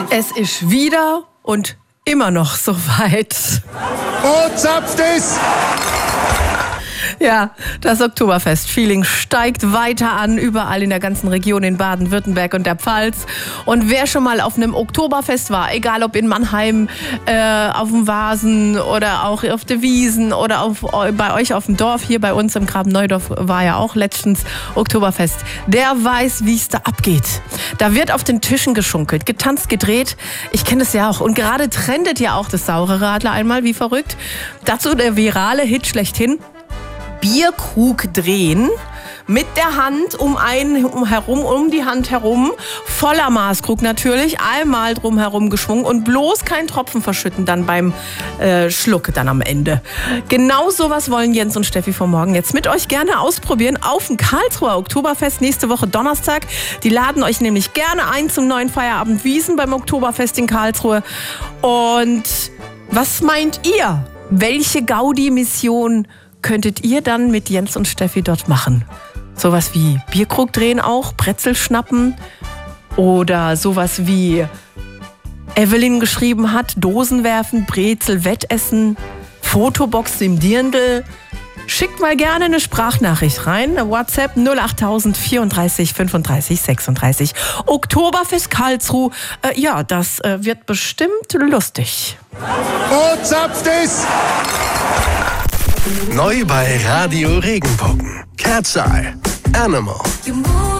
Es ist wieder und immer noch soweit. Wo zapft es? Ja, das Oktoberfest-Feeling steigt weiter an, überall in der ganzen Region in Baden-Württemberg und der Pfalz. Und wer schon mal auf einem Oktoberfest war, egal ob in Mannheim, auf dem Vasen oder auch auf der Wiesen oder bei euch auf dem Dorf, hier bei uns im Graben-Neudorf war ja auch letztens Oktoberfest, der weiß, wie es da abgeht. Da wird auf den Tischen geschunkelt, getanzt, gedreht. Ich kenne das ja auch. Und gerade trendet ja auch das saure Radler einmal, wie verrückt. Dazu der virale Hit schlechthin. Bierkrug drehen, mit der Hand um die Hand herum, voller Maßkrug natürlich, einmal drum herum geschwungen und bloß kein Tropfen verschütten dann beim Schluck dann am Ende. Genau sowas wollen Jens und Steffi von morgen jetzt mit euch gerne ausprobieren auf dem Karlsruher Oktoberfest nächste Woche Donnerstag. Die laden euch nämlich gerne ein zum neuen Feierabend Wiesen beim Oktoberfest in Karlsruhe. Und was meint ihr? Welche Gaudi-Mission könntet ihr dann mit Jens und Steffi dort machen? Sowas wie Bierkrug drehen auch, Brezel schnappen oder sowas wie Evelyn geschrieben hat, Dosen werfen, Brezel Wettessen, Fotobox im Dirndl. Schickt mal gerne eine Sprachnachricht rein. WhatsApp 08000 34 35 36. Oktoberfest Karlsruhe. Ja, das wird bestimmt lustig. Wo zapft es? Neu bei Radio Regenbogen. Cat's Eye. Animal.